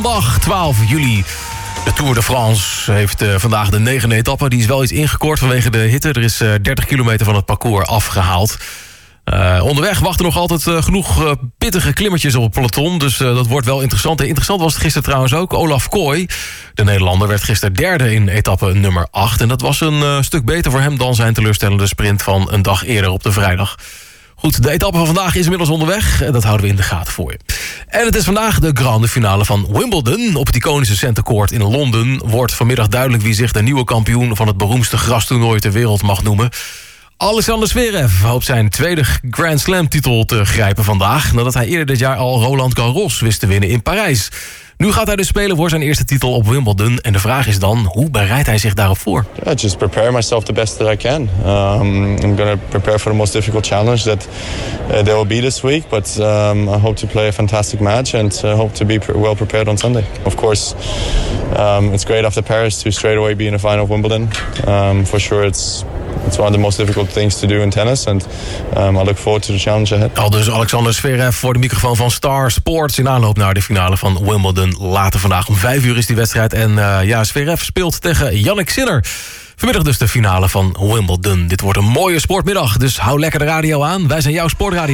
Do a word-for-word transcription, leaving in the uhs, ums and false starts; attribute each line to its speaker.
Speaker 1: Maandag twaalf juli. De Tour de France heeft uh, vandaag de negende etappe. Die is wel iets ingekort vanwege de hitte. Er is uh, dertig kilometer van het parcours afgehaald. Uh, onderweg wachten nog altijd uh, genoeg uh, pittige klimmertjes op het peloton. Dus uh, dat wordt wel interessant. En interessant was het gisteren trouwens ook. Olaf Kooi, de Nederlander, werd gisteren derde in etappe nummer acht. En dat was een uh, stuk beter voor hem dan zijn teleurstellende sprint van een dag eerder op de vrijdag. Goed, de etappe van vandaag is inmiddels onderweg. En dat houden we in de gaten voor je. En het is vandaag de grande finale van Wimbledon. Op het iconische Center Court in Londen wordt vanmiddag duidelijk wie zich de nieuwe kampioen van het beroemdste grastoernooi ter wereld mag noemen. Alexander Zverev hoopt zijn tweede Grand Slam titel te grijpen vandaag, nadat hij eerder dit jaar al Roland Garros wist te winnen in Parijs. Nu gaat hij dus spelen voor zijn eerste titel op Wimbledon. En de vraag is dan, hoe bereidt hij zich daarop voor?
Speaker 2: Yeah, just prepare myself the best that I can. Um, I'm going to prepare for the most difficult challenge that uh, there will be this week. But um, I hope to play a fantastic match and uh, hope to be pre- well prepared on Sunday. Of course, um, it's great after Paris to straight away be in the final of Wimbledon. Um, for sure, it's It's one of the most difficult things to do in tennis. And um, I look forward to the challenge ahead.
Speaker 1: Al dus Alexander Zverev voor de microfoon van Star Sports in aanloop naar de finale van Wimbledon. Later vandaag om vijf uur is die wedstrijd. En uh, ja, Zverev speelt tegen Jannik Sinner. Vanmiddag dus de finale van Wimbledon. Dit wordt een mooie sportmiddag, dus hou lekker de radio aan. Wij zijn jouw sportradio.